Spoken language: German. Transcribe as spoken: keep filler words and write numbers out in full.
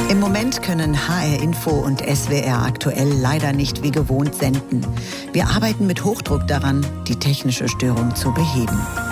Im Moment können H R Info und S W R aktuell leider nicht wie gewohnt senden. Wir arbeiten mit Hochdruck daran, die technische Störung zu beheben.